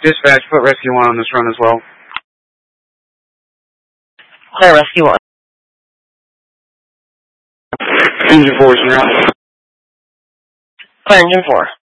Dispatch, put Rescue 1 on this run as well. Clear Rescue 1. Engine 4 is in route. Clear Engine 4.